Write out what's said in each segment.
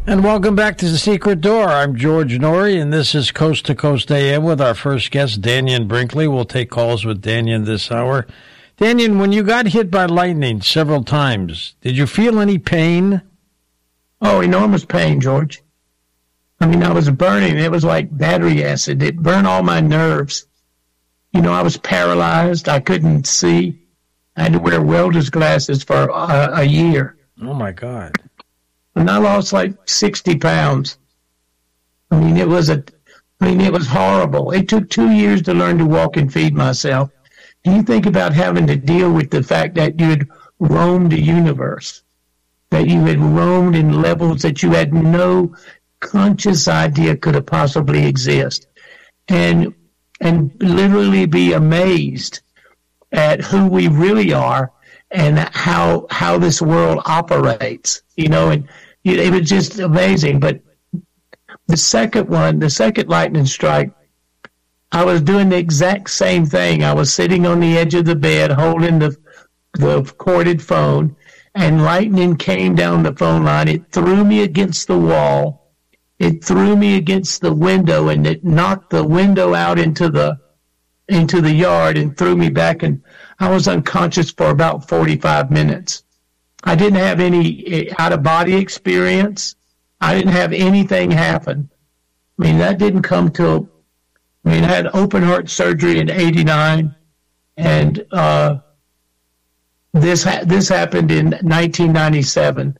And welcome back to The Secret Door. I'm George Norrie, and this is Coast to Coast AM with our first guest, Daniel Brinkley. We'll take calls with Daniel this hour. Daniel, when you got hit by lightning several times, did you feel any pain? Oh, enormous pain, George. I mean, I was burning. It was like battery acid. It burned all my nerves. You know, I was paralyzed. I couldn't see. I had to wear welder's glasses for a year. Oh, my God. And I lost like 60 pounds. I mean, it was horrible. It took 2 years to learn to walk and feed myself. And you think about having to deal with the fact that you had roamed the universe, that you had roamed in levels that you had no conscious idea could have possibly exist, and literally be amazed at who we really are and how this world operates, you know, and it was just amazing. But the second lightning strike, I was doing the exact same thing. I was sitting on the edge of the bed holding the corded phone, and lightning came down the phone line. It threw me against the wall. It threw me against the window, and it knocked the window out into the yard and threw me back, and I was unconscious for about 45 minutes. I didn't have any out-of-body experience. I didn't have anything happen. I mean, that didn't come till, I had open heart surgery in '89, and this happened in 1997.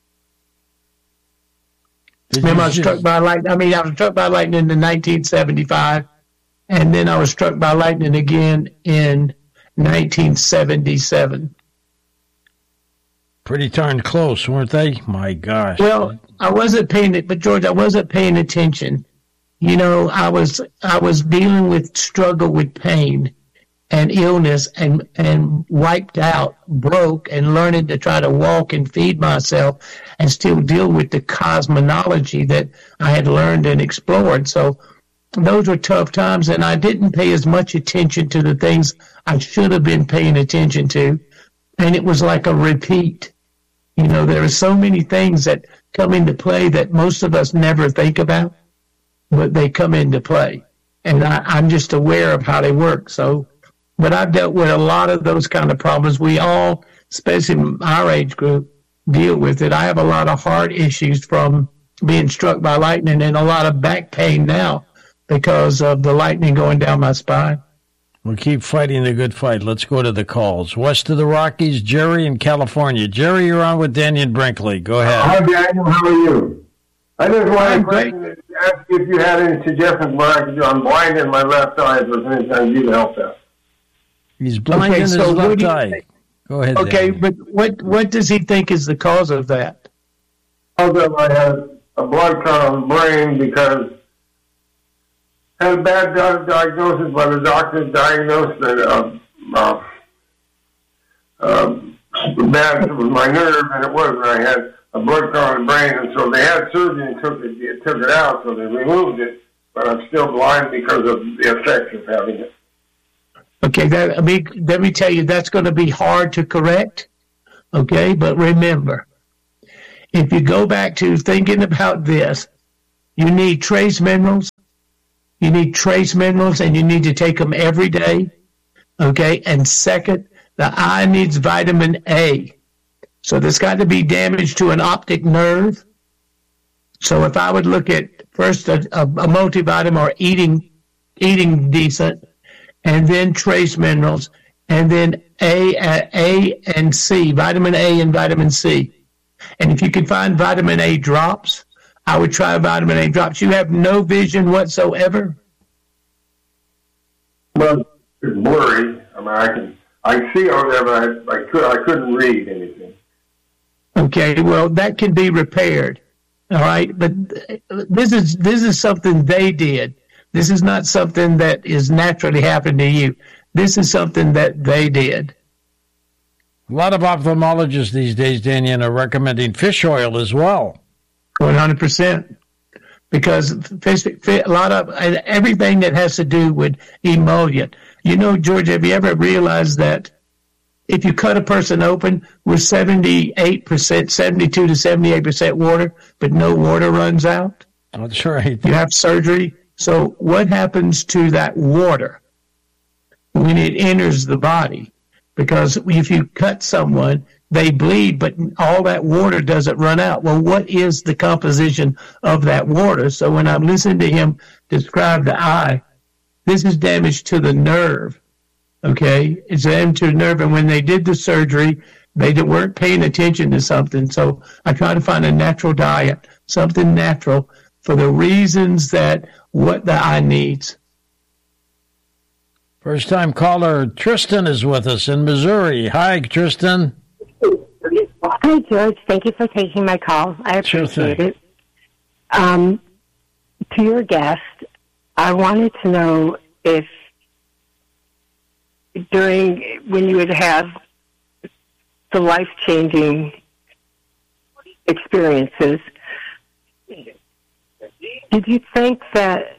I was struck by lightning. I was struck by lightning in 1975, and then I was struck by lightning again in 1977. Pretty darn close, weren't they? My gosh. Well, I wasn't paying attention. You know, I was dealing with struggle with pain and illness and wiped out, broke, and learning to try to walk and feed myself and still deal with the cosmology that I had learned and explored. So those were tough times, and I didn't pay as much attention to the things I should have been paying attention to. And it was like a repeat. You know, there are so many things that come into play that most of us never think about, but they come into play. And I'm just aware of how they work. So, but I've dealt with a lot of those kind of problems. We all, especially our age group, deal with it. I have a lot of heart issues from being struck by lightning and a lot of back pain now because of the lightning going down my spine. We'll keep fighting the good fight. Let's go to the calls. West of the Rockies, Jerry in California. Jerry, you're on with Daniel Brinkley. Go ahead. Hi, Daniel. How are you? I just wanted to ask if you had any suggestions what I could do. I'm blind in my left eye. If there's anything I can do to help that. He's blind in his left eye. Go ahead, Okay, Daniel. but what does he think is the cause of that? I had a blood clot on the brain because I had a bad diagnosis by the doctor, diagnosed that bad with my nerve, and it wasn't. I had a blood clot in the brain, and so they had surgery and took it out, so they removed it, but I'm still blind because of the effects of having it. Okay, let me tell you, that's going to be hard to correct, okay? But remember, if you go back to thinking about this, you need trace minerals. You need trace minerals, and you need to take them every day, okay? And second, the eye needs vitamin A. So there's got to be damage to an optic nerve. So if I would look at first a multivitamin or eating decent, and then trace minerals, and then A and C, vitamin A and vitamin C. And if you can find vitamin A drops, I would try vitamin A drops. You have no vision whatsoever? Well, it's blurry. I can see over there, but I couldn't read anything. Okay, well, that can be repaired. All right, but this is something they did. This is not something that is naturally happening to you. This is something that they did. A lot of ophthalmologists these days, Daniel, are recommending fish oil as well. 100%. Because a lot of everything that has to do with emollient. You know, George, have you ever realized that If you cut a person open with 78%, 72 to 78% water, but no water runs out, that's right. You have surgery. So what happens to that water when it enters the body? Because if you cut someone, they bleed, but all that water doesn't run out. Well, what is the composition of that water? So when I'm listening to him describe the eye, this is damage to the nerve. Okay, it's damage to the nerve. And when they did the surgery, they weren't paying attention to something. So I try to find a natural diet, something natural for the reasons that what the eye needs. First time caller Tristan is with us in Missouri. Hi, Tristan. Hi, George. Thank you for taking my call. I appreciate it. To your guest, I wanted to know if when you would have the life-changing experiences, did you think that,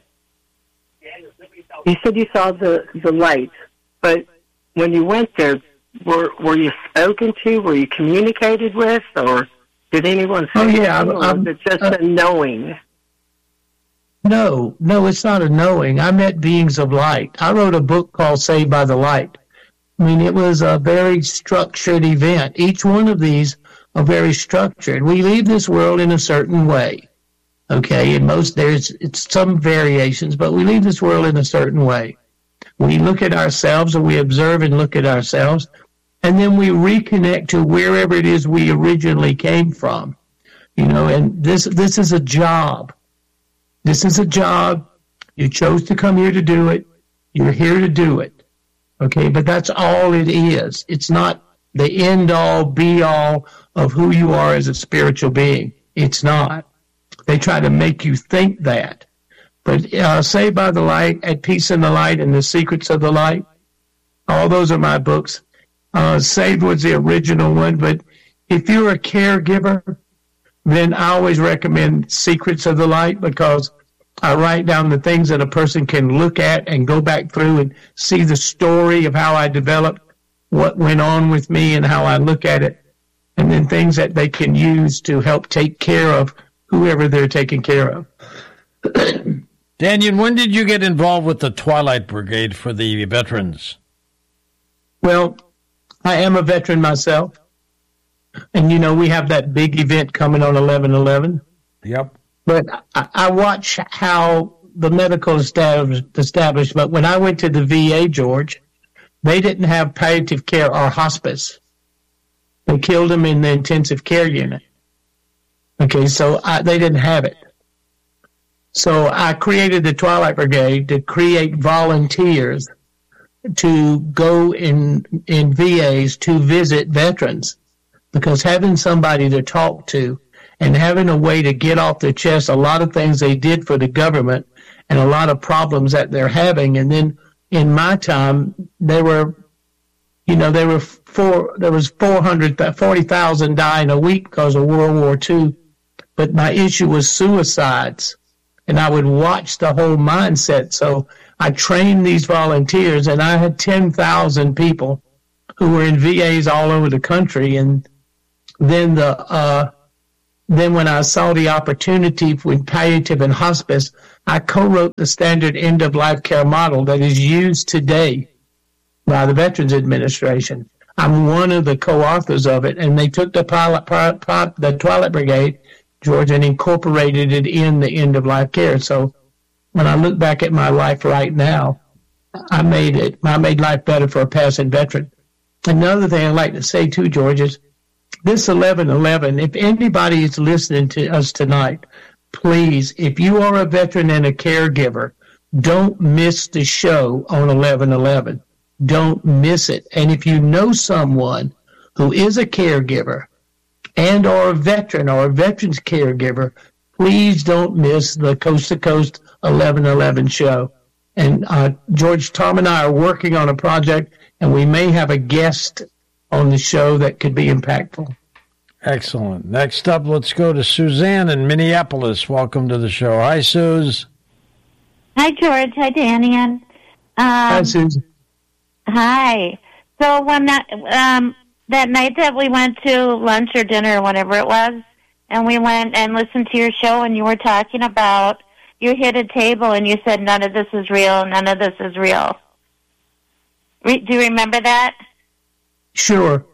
you said you saw the light, but when you went there, were you spoken to? Were you communicated with? Or did anyone say anything? Or was it just a knowing? No, it's not a knowing. I met beings of light. I wrote a book called Saved by the Light. I mean, it was a very structured event. Each one of these are very structured. We leave this world in a certain way. Okay, and it's some variations, but we leave this world in a certain way. We look at ourselves, or we observe and look at ourselves, and then we reconnect to wherever it is we originally came from. And this is a job. This is a job. You chose to come here to do it. You're here to do it. Okay, but that's all it is. It's not the end-all, be-all of who you are as a spiritual being. It's not. They try to make you think that. But Saved by the Light, At Peace in the Light, and The Secrets of the Light, all those are my books. Saved was the original one, but if you're a caregiver, then I always recommend Secrets of the Light, because I write down the things that a person can look at and go back through and see the story of how I developed, what went on with me and how I look at it, and then things that they can use to help take care of whoever they're taking care of. Daniel, when did you get involved with the Twilight Brigade for the veterans? Well, I am a veteran myself. And, we have that big event coming on 11/11. Yep. But I watch how the medical establishment, when I went to the VA, George, they didn't have palliative care or hospice. They killed them in the intensive care unit. Okay, so they didn't have it. So I created the Twilight Brigade to create volunteers to go in VAs to visit veterans, because having somebody to talk to and having a way to get off their chest a lot of things they did for the government and a lot of problems that they're having. And then in my time, there was 40,000 dying a week because of World War II. But my issue was suicides, and I would watch the whole mindset. So I trained these volunteers, and I had 10,000 people who were in VAs all over the country. And then when I saw the opportunity with palliative and hospice, I co-wrote the standard end-of-life care model that is used today by the Veterans Administration. I'm one of the co-authors of it, and they took the Twilight Brigade, George, and incorporated it in the end-of-life care. So when I look back at my life right now, I made life better for a passing veteran. Another thing I'd like to say, too, George, is this 11/11, if anybody is listening to us tonight, please, if you are a veteran and a caregiver, don't miss the show on 11/11. Don't miss it. And if you know someone who is a caregiver and or a veteran or a veteran's caregiver, please don't miss the Coast to Coast 11/11 show. And George, Tom and I are working on a project, and we may have a guest on the show that could be impactful. Excellent. Next up, let's go to Suzanne in Minneapolis. Welcome to the show. Hi, Suze. Hi, George. Hi, Daniel. Hi, Susan. Hi. So when that night that we went to lunch or dinner or whatever it was, and we went and listened to your show, and you were talking about, you hit a table and you said, none of this is real, none of this is real. Do you remember that? Sure.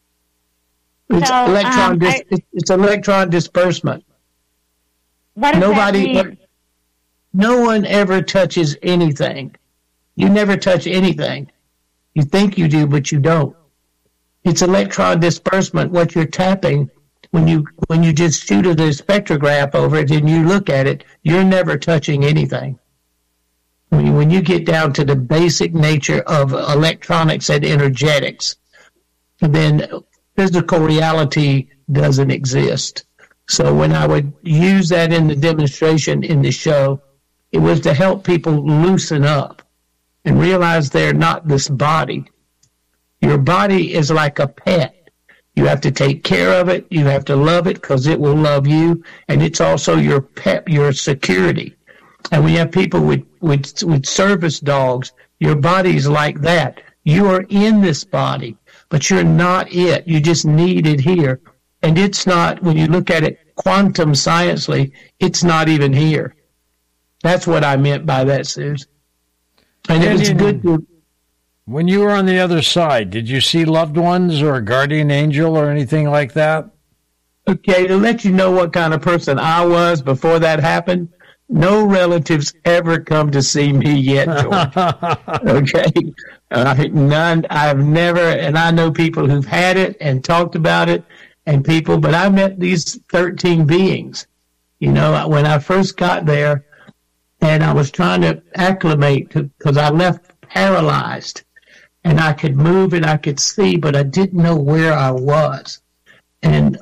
It's it's electron disbursement. What does that mean? No one ever touches anything. You never touch anything. You think you do, but you don't. It's electron disbursement. What you're tapping when you just shoot a spectrograph over it and you look at it, you're never touching anything. When you get down to the basic nature of electronics and energetics, then physical reality doesn't exist. So when I would use that in the demonstration in the show, it was to help people loosen up and realize they're not this body. Your body is like a pet. You have to take care of it. You have to love it because it will love you. And it's also your pet, your security. And we have people with service dogs. Your body's like that. You are in this body, but you're not it. You just need it here. And it's not, when you look at it quantum sciencely, it's not even here. That's what I meant by that, Suze. And it was good to... When you were on the other side, did you see loved ones or a guardian angel or anything like that? Okay, to let you know what kind of person I was before that happened, no relatives ever come to see me yet, George. Okay? None. I've never, and I know people who've had it and talked about it, and people, but I met these 13 beings. You know, when I first got there, and I was trying to acclimate because I left paralyzed. And I could move and I could see, but I didn't know where I was. And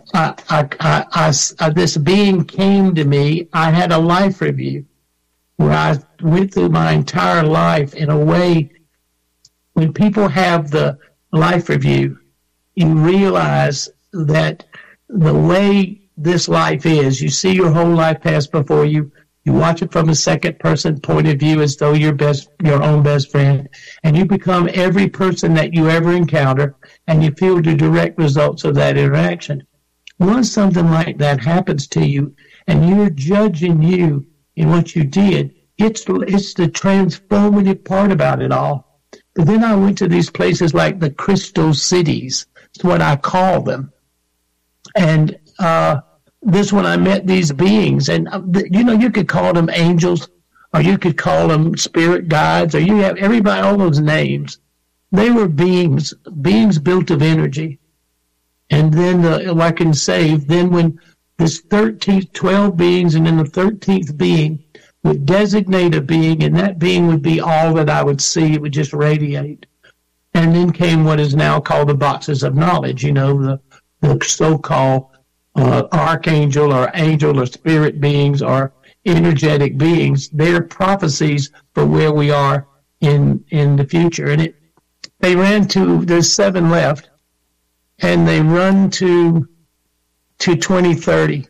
this being came to me. I had a life review where I went through my entire life in a way. When people have the life review, you realize that the way this life is, you see your whole life pass before you. You watch it from a second-person point of view as though you're your own best friend, and you become every person that you ever encounter, and you feel the direct results of that interaction. Once something like that happens to you, and you're judging you in what you did, it's the transformative part about it all. But then I went to these places like the crystal cities. It's what I call them. And this when I met these beings, and you could call them angels, or you could call them spirit guides, or you have everybody, all those names. They were beings built of energy. And then, like in Save, then when this 12 beings, and then the 13th being would designate a being, and that being would be all that I would see. It would just radiate. And then came what is now called the boxes of knowledge, the so-called archangel or angel or spirit beings or energetic beings. They're prophecies for where we are in the future. And they ran to, there's 7 left, and they run to 2030.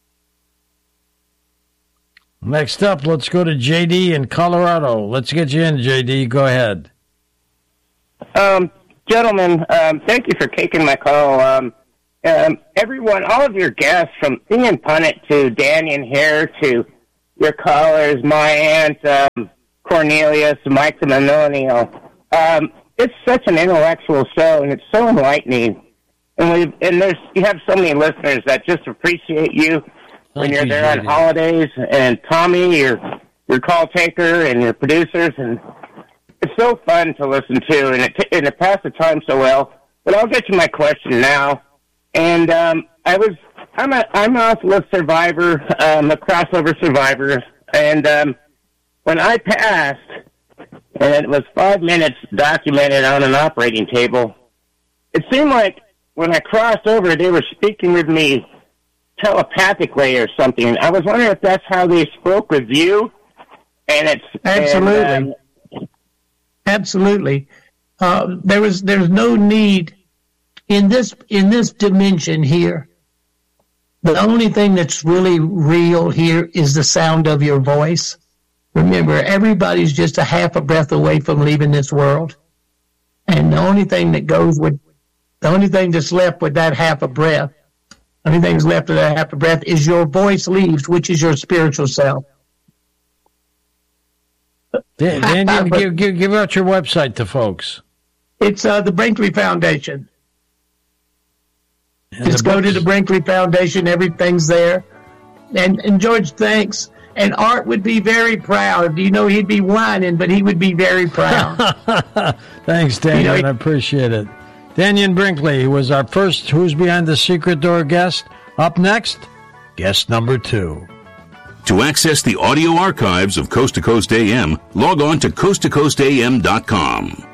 Next up, let's go to JD in Colorado. Let's get you in, JD. Go ahead. Gentlemen, thank you for taking my call. Everyone, all of your guests, from Ian Punnett to Dannion here to your callers, my aunt, Cornelius, Mike the Millennial. It's such an intellectual show, and it's so enlightening. And you have so many listeners that just appreciate you when you're there on holidays. And Tommy, your call taker, and your producers, and it's so fun to listen to, and it passed the time so well. But I'll get to my question now. And I'm an Auschwitz survivor, a crossover survivor, and when I passed, and it was 5 minutes documented on an operating table, it seemed like when I crossed over, they were speaking with me telepathically or something. I was wondering if that's how they spoke with you. And it's absolutely, absolutely. There's no need. In this dimension here, the only thing that's really real here is the sound of your voice. Remember, everybody's just a half a breath away from leaving this world. And the only thing that's left with that half a breath, the only thing that's left of that half a breath is your voice leaves, which is your spiritual self. Daniel, give out your website to folks. It's the Brinkley Foundation. Just go to the Brinkley Foundation. Everything's there. And George, thanks. And Art would be very proud. You know, he'd be whining, but he would be very proud. Thanks, Daniel. I appreciate it. Daniel Brinkley was our first Who's Behind the Secret Door guest. Up next, guest number 2. To access the audio archives of Coast to Coast AM, log on to coasttocoastam.com.